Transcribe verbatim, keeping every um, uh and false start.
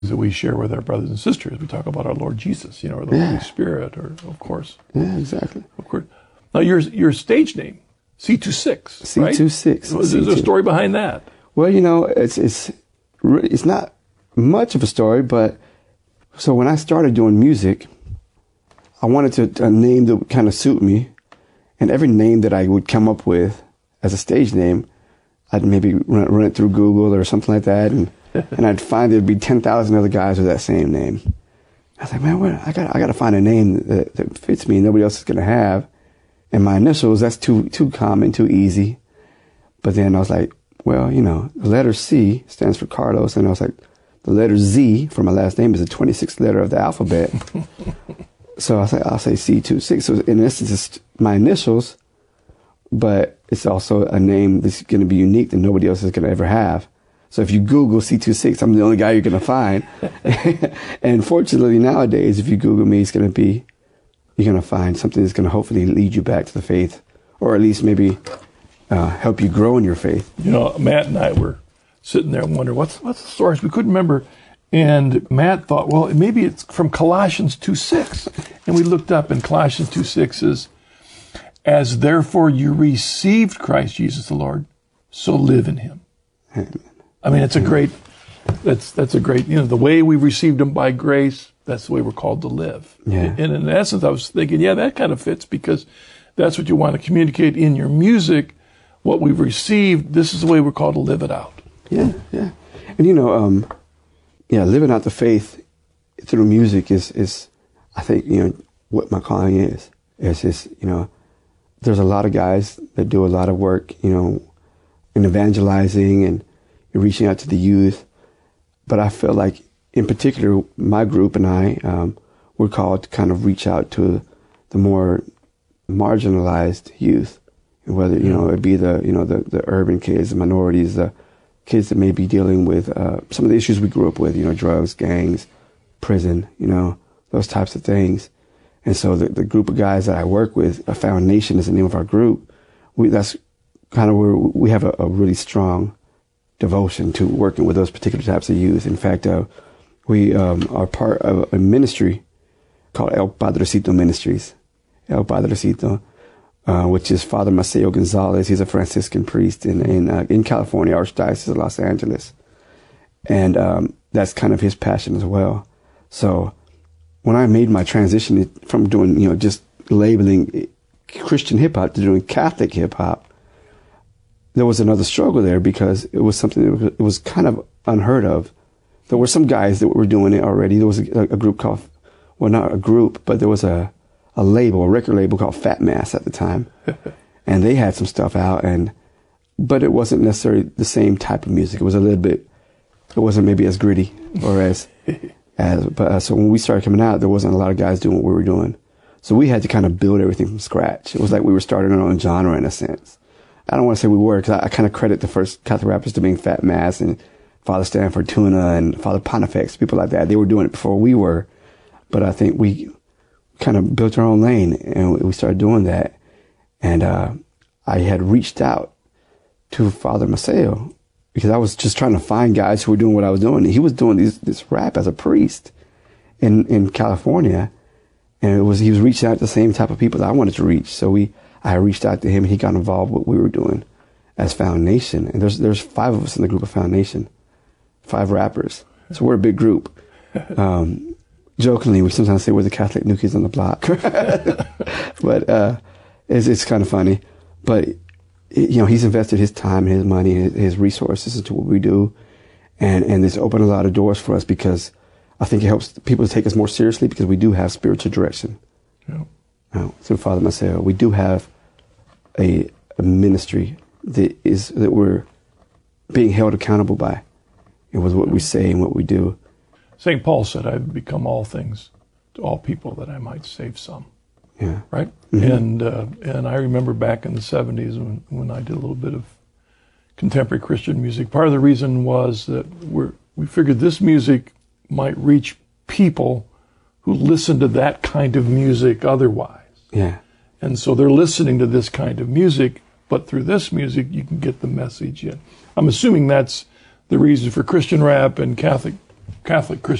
that we share with our brothers and sisters. We talk about our Lord Jesus, you know, or the Yeah. Holy Spirit, or of course. Yeah, exactly. Of course. Now, your your stage name, C twenty-six, C right? twenty-six. There's a story behind that. Well, you know, it's it's re- it's not much of a story, but so when I started doing music, I wanted to a name that would kind of suit me, and every name that I would come up with as a stage name, I'd maybe run, run it through Google or something like that, and and I'd find there'd be ten thousand other guys with that same name. I was like, man, what, I got I got to find a name that, that fits me, nobody else is gonna have. And my initials, that's too too common, too easy. But then I was like, well, you know, the letter C stands for Carlos, and I was like, the letter Z for my last name is the twenty-sixth letter of the alphabet. So I was like, I'll say C twenty-six. So in essence, it's my initials, but it's also a name that's going to be unique that nobody else is going to ever have. So if you Google C twenty-six, I'm the only guy you're going to find. And fortunately nowadays, if you Google me, it's going to be, you're going to find something that's going to hopefully lead you back to the faith, or at least maybe uh, help you grow in your faith. You know, Matt and I were sitting there and wondering, what's, what's the source? We couldn't remember. And Matt thought, well, maybe it's from Colossians two six. And we looked up, and Colossians two six is, as therefore you received Christ Jesus the Lord, so live in him. Amen. I mean, it's a great, that's that's a great, you know, the way we received him by grace, that's the way we're called to live. Yeah. And in essence, I was thinking, yeah, that kind of fits, because that's what you want to communicate in your music. What we've received, this is the way we're called to live it out. Yeah, yeah. And you know, um, yeah, living out the faith through music is, is, I think, you know, what my calling is. It's just, you know, there's a lot of guys that do a lot of work, you know, in evangelizing and reaching out to the youth. But I feel like, in particular, my group and I, um, we're called to kind of reach out to the more marginalized youth, whether, you know, it be the, you know, the, the urban kids, the minorities, the kids that may be dealing with uh, some of the issues we grew up with, you know, drugs, gangs, prison, you know, those types of things. And so the, the group of guys that I work with, a Foundation is the name of our group. We, that's kind of where we have a, a really strong devotion to working with those particular types of youth. In fact, uh, we um, are part of a ministry called El Padrecito Ministries. El Padrecito, uh, which is Father Maceo Gonzalez. He's a Franciscan priest in in, uh, in California, Archdiocese of Los Angeles. And um, that's kind of his passion as well. So when I made my transition from doing, you know, just labeling Christian hip hop to doing Catholic hip hop, there was another struggle there, because it was something that was, it was kind of unheard of. There were some guys that were doing it already. There was a, a group called, well, not a group, but there was a, a label, a record label called Fat Mass at the time. And they had some stuff out, and, but it wasn't necessarily the same type of music. It was a little bit, it wasn't maybe as gritty or as, as, but uh, so when we started coming out, there wasn't a lot of guys doing what we were doing. So we had to kind of build everything from scratch. It was like we were starting our own genre in a sense. I don't want to say we were, because I, I kind of credit the first Catholic rappers to being Fat Mass and Father Stanford Tuna and Father Pontifex, people like that. They were doing it before we were. But I think we kind of built our own lane, and we started doing that. And uh, I had reached out to Father Maceo, because I was just trying to find guys who were doing what I was doing. He was doing these, this rap as a priest in, in California. And it was, he was reaching out to the same type of people that I wanted to reach. So we, I reached out to him, and he got involved with what we were doing as Foundation. And there's, there's five of us in the group of Foundation, five rappers. So we're a big group. Um, jokingly, we sometimes say we're the Catholic New Kids on the Block. But, uh, it's, it's kind of funny. But, you know, he's invested his time, his money, his, his resources into what we do. And, and it's opened a lot of doors for us, because I think it helps people to take us more seriously, because we do have spiritual direction. Yeah. Now, through Father Maceo, we do have a, a ministry that is, that we're being held accountable by. It was what we say and what we do. Saint Paul said, I've become all things to all people that I might save some. Yeah. Right? Mm-hmm. And uh, and I remember back in the seventies when, when I did a little bit of contemporary Christian music. Part of the reason was that we're, we figured this music might reach people who listen to that kind of music otherwise. Yeah. And so they're listening to this kind of music, but through this music, you can get the message in. I'm assuming that's the reason for Christian rap and Catholic Catholic Christian